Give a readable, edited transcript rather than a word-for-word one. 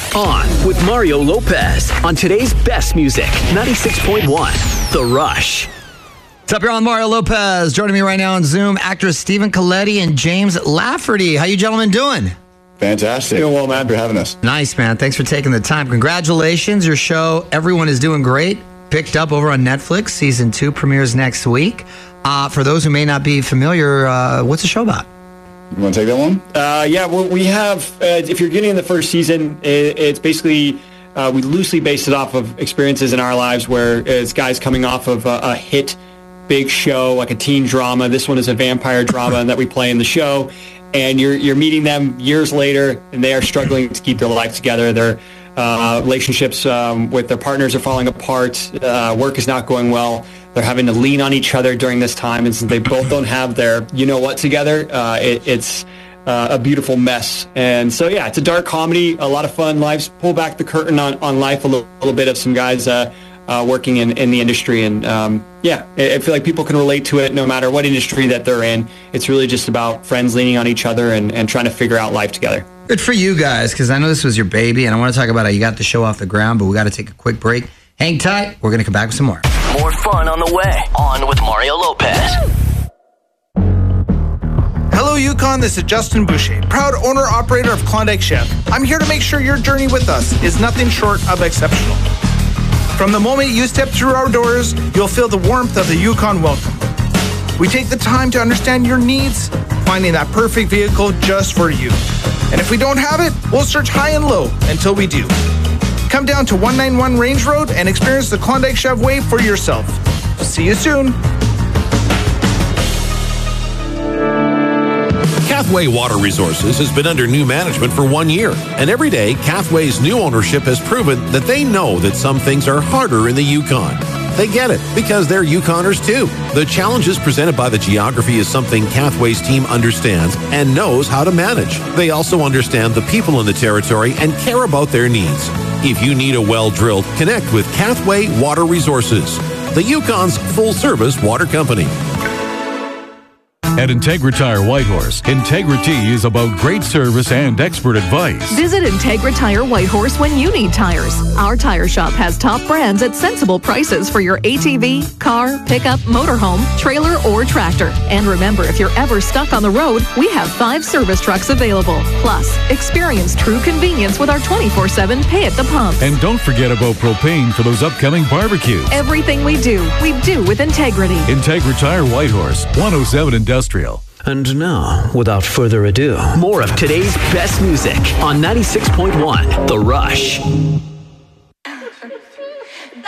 On with Mario Lopez on today's best music, 96.1, The Rush. What's up, you're on Mario Lopez. Joining me right now on Zoom, actors Stephen Colletti and James Lafferty. How you gentlemen doing? Fantastic. Doing well, man, for having us. Nice, man. Thanks for taking the time. Congratulations. Your show, Everyone is Doing Great, picked up over on Netflix. Season 2 premieres next week. For those who may not be familiar, what's the show about? You want to take that one? Yeah, we have, if you're getting in the first season, it's basically, we loosely based it off of experiences in our lives where it's guys coming off of a hit big show, like a teen drama. This one is a vampire drama that we play in the show. And you're meeting them years later, and they are struggling to keep their life together. Their relationships with their partners are falling apart. Work is not going well. They're having to lean on each other during this time, and since they both don't have their you-know-what together, it's a beautiful mess. And so, yeah, it's a dark comedy, a lot of fun. Pull back the curtain on life a little bit of some guys working in the industry. And, yeah, I feel like people can relate to it no matter what industry that they're in. It's really just about friends leaning on each other and trying to figure out life together. Good for you guys, because I know this was your baby, and I want to talk about how you got the show off the ground, but we got to take a quick break. Hang tight. We're going to come back with some more. More fun on the way. On with Mario Lopez. Hello, Yukon. This is Justin Boucher, proud owner-operator of Klondike Chef. I'm here to make sure your journey with us is nothing short of exceptional. From the moment you step through our doors, you'll feel the warmth of the Yukon welcome. We take the time to understand your needs, finding that perfect vehicle just for you. And if we don't have it, we'll search high and low until we do. Come down to 191 Range Road and experience the Klondike Chef way for yourself. See you soon. Cathway Water Resources has been under new management for 1 year, and every day, Cathway's new ownership has proven that they know that some things are harder in the Yukon. They get it, because they're Yukoners too. The challenges presented by the geography is something Cathway's team understands and knows how to manage. They also understand the people in the territory and care about their needs. If you need a well drilled, connect with Cathway Water Resources, the Yukon's full-service water company. At Integritire Whitehorse, integrity is about great service and expert advice. Visit Integritire Whitehorse when you need tires. Our tire shop has top brands at sensible prices for your ATV, car, pickup, motorhome, trailer, or tractor. And remember, if you're ever stuck on the road, we have 5 service trucks available. Plus, experience true convenience with our 24/7 pay at the pump. And don't forget about propane for those upcoming barbecues. Everything we do with integrity. Integritire Whitehorse, 107 Industrial. And now, without further ado, more of today's best music on 96.1, The Rush.